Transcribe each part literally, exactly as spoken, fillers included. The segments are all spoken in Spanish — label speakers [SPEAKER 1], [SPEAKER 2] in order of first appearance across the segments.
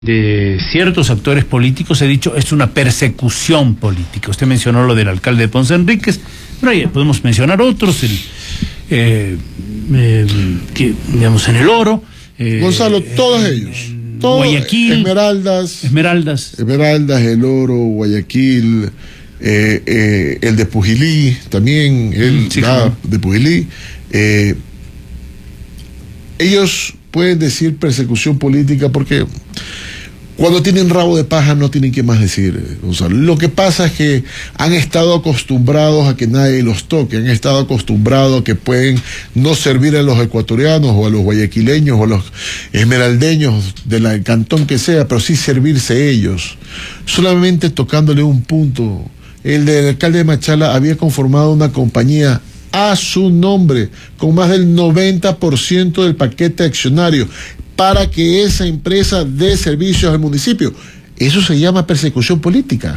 [SPEAKER 1] de ciertos actores políticos, he dicho, es una persecución política. Usted mencionó lo del alcalde de Ponce Enríquez, pero ahí podemos mencionar otros, el, eh, eh, que, digamos, en El Oro. Eh,
[SPEAKER 2] Gonzalo, todos eh, ellos. Todo,
[SPEAKER 1] Guayaquil.
[SPEAKER 2] Esmeraldas.
[SPEAKER 1] Esmeraldas.
[SPEAKER 2] Esmeraldas, El Oro, Guayaquil, eh, eh, el de Pujilí, también, el
[SPEAKER 1] sí,
[SPEAKER 2] ah,
[SPEAKER 1] claro.
[SPEAKER 2] de Pujilí. Eh, ellos pueden decir persecución política porque cuando tienen rabo de paja no tienen qué más decir, Gonzalo. Lo que pasa es que han estado acostumbrados a que nadie los toque, han estado acostumbrados a que pueden no servir a los ecuatorianos o a los guayaquileños o a los esmeraldeños del cantón que sea, pero sí servirse ellos, solamente tocándole un punto. El del alcalde de Machala había conformado una compañía a su nombre, con más del noventa por ciento del paquete accionario, para que esa empresa dé servicios al municipio. Eso se llama persecución política.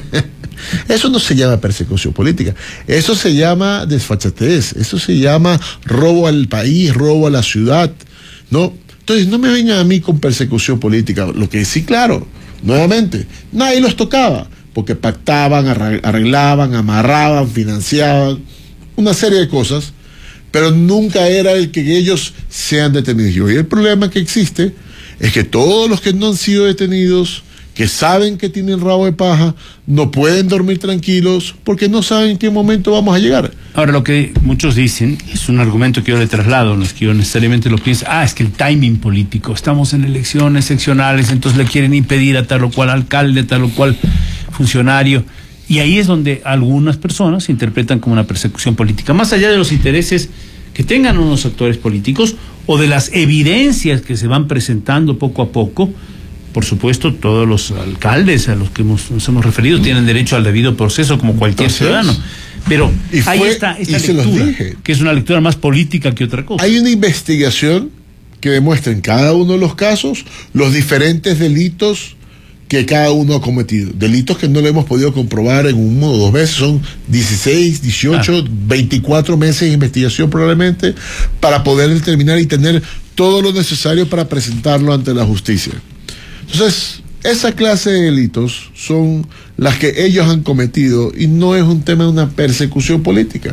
[SPEAKER 2] Eso no se llama persecución política. Eso se llama desfachatez. Eso se llama robo al país, robo a la ciudad, ¿no? Entonces, no me vengan a mí con persecución política. Lo que sí, claro, nuevamente, nadie los tocaba, porque pactaban, arreglaban, amarraban, financiaban, una serie de cosas, pero nunca era el que ellos sean detenidos. Y el problema que existe es que todos los que no han sido detenidos, que saben que tienen rabo de paja, no pueden dormir tranquilos porque no saben en qué momento vamos a llegar.
[SPEAKER 1] Ahora, lo que muchos dicen, es un argumento que yo le traslado, no es que yo necesariamente lo piense, ah, es que el timing político, estamos en elecciones seccionales, entonces le quieren impedir a tal o cual alcalde, tal o cual funcionario. Y ahí es donde algunas personas se interpretan como una persecución política, más allá de los intereses que tengan unos actores políticos o de las evidencias que se van presentando poco a poco. Por supuesto, todos los alcaldes a los que hemos, nos hemos referido tienen derecho al debido proceso como cualquier Entonces, ciudadano. Pero
[SPEAKER 2] y fue,
[SPEAKER 1] ahí está esta
[SPEAKER 2] y
[SPEAKER 1] lectura, que es una lectura más política que otra cosa.
[SPEAKER 2] Hay una investigación que demuestra en cada uno de los casos los diferentes delitos que cada uno ha cometido. Delitos que no le hemos podido comprobar en uno o dos veces, son dieciséis, dieciocho, ah. veinticuatro meses de investigación probablemente, para poder determinar y tener todo lo necesario para presentarlo ante la justicia. Entonces, esa clase de delitos son las que ellos han cometido y no es un tema de una persecución política.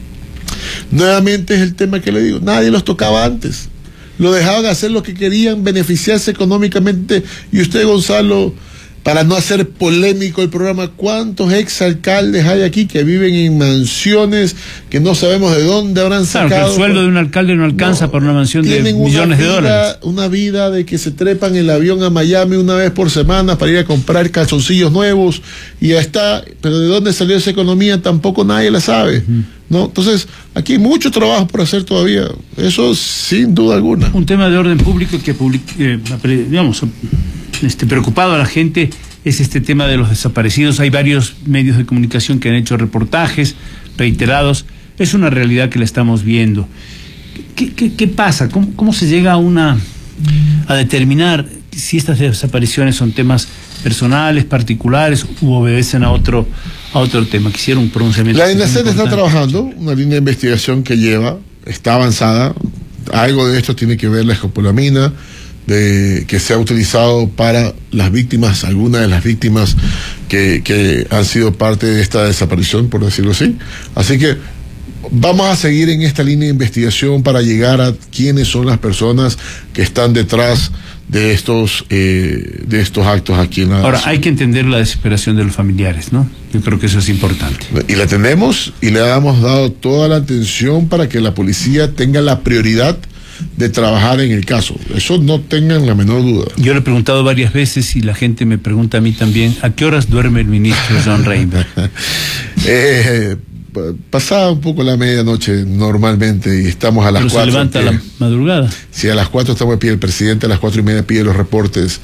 [SPEAKER 2] Nuevamente es el tema que le digo, nadie los tocaba antes. Lo dejaban hacer lo que querían, beneficiarse económicamente. Y usted, Gonzalo, para no hacer polémico el programa, ¿cuántos exalcaldes hay aquí que viven en mansiones que no sabemos de dónde habrán sacado?
[SPEAKER 1] Claro, que el sueldo de un alcalde no alcanza no, por una mansión de millones
[SPEAKER 2] vida,
[SPEAKER 1] de dólares.
[SPEAKER 2] Una vida de que se trepan el avión a Miami una vez por semana para ir a comprar calzoncillos nuevos y ya está. Pero de dónde salió esa economía tampoco nadie la sabe. Uh-huh. ¿No? Entonces, aquí hay mucho trabajo por hacer todavía, eso sin duda alguna.
[SPEAKER 1] Un tema de orden público que publica, eh, digamos, este, preocupado a la gente es este tema de los desaparecidos. Hay varios medios de comunicación que han hecho reportajes reiterados, es una realidad que la estamos viendo. ¿Qué, qué, qué pasa? ¿Cómo, cómo se llega a una a determinar si estas desapariciones son temas personales, particulares, u obedecen a otro a otro tema? Quisiera un pronunciamiento.
[SPEAKER 2] La INACET está trabajando, una línea de investigación que lleva, está avanzada. Algo de esto tiene que ver la escopolamina, de, que se ha utilizado para las víctimas, algunas de las víctimas que, que han sido parte de esta desaparición, por decirlo así. Así que vamos a seguir en esta línea de investigación para llegar a quiénes son las personas que están detrás de estos eh, de estos actos aquí en la...
[SPEAKER 1] Ahora, hay que entender la desesperación de los familiares, ¿no? Yo creo que eso es importante.
[SPEAKER 2] Y la tenemos y le hemos dado toda la atención para que la policía tenga la prioridad de trabajar en el caso. Eso no tengan la menor duda.
[SPEAKER 1] Yo le he preguntado varias veces y la gente me pregunta a mí también, ¿a qué horas duerme el ministro John Reinberg?
[SPEAKER 2] eh... Pasaba un poco la medianoche normalmente y estamos a las
[SPEAKER 1] Pero
[SPEAKER 2] cuatro.
[SPEAKER 1] ¿Se levanta a la madrugada?
[SPEAKER 2] Sí, a las cuatro estamos de pie, el presidente a las cuatro y media pide los reportes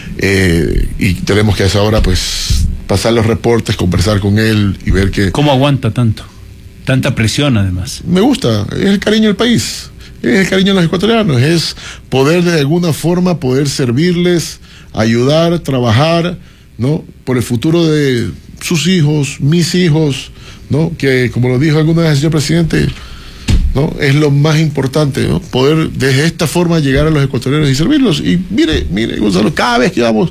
[SPEAKER 2] eh, y tenemos que a esa hora pues pasar los reportes, conversar con él y ver que...
[SPEAKER 1] ¿Cómo aguanta tanto? Tanta presión además.
[SPEAKER 2] Me gusta, es el cariño del país, es el cariño de los ecuatorianos, es poder de alguna forma poder servirles, ayudar, trabajar, ¿no? Por el futuro de sus hijos, mis hijos, ¿no? Que como lo dijo alguna vez el señor presidente, ¿no? Es lo más importante, ¿no? Poder desde esta forma llegar a los ecuatorianos y servirlos. Y mire, mire, Gonzalo, cada vez que vamos